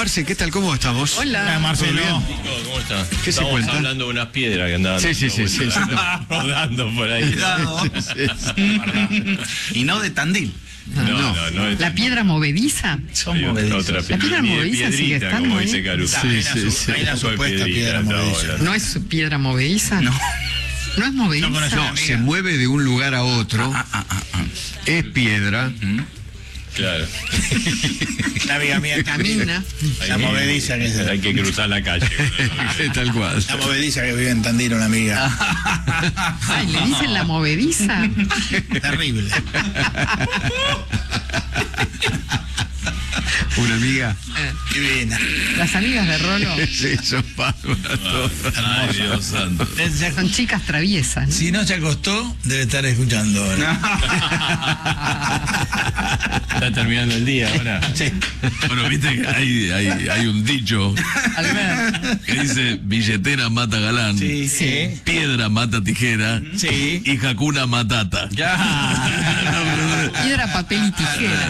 Marce, ¿qué tal? ¿Cómo estamos? Hola, Marcelo. ¿Cómo estás? ¿Qué se Estamos cuenta? hablando de unas piedras que andaban Sí. rodando por ahí. Cuidado. Y no de Tandil. No. ¿La piedra movediza? Son Hay movedizas. otra La piedra ni de movediza sigue piedrita, estando como ahí. dice Caruso. Hay una supuesta piedra movediza. ¿No es piedra movediza? No. ¿No es movediza? No conozco. No, se mueve de un lugar a otro. Es piedra. Claro. Una amiga mía Camina. La movediza que es. Hay que cruzar la calle. Tal cual. La movediza que vive en Tandil, una amiga. Ay, le dicen la movediza. Terrible. Una amiga. Divina. Las amigas de Rolo Sí, son bárbaras todas. Ay, Dios santo. son chicas traviesas, ¿no? Si no se acostó, debe estar escuchando ahora. Está terminando el día ahora. Sí. Bueno, viste que hay un dicho Albert. que dice billetera mata galán, Sí. piedra mata tijera Sí. y Hakuna Matata. Ya. Piedra, papel y tijera.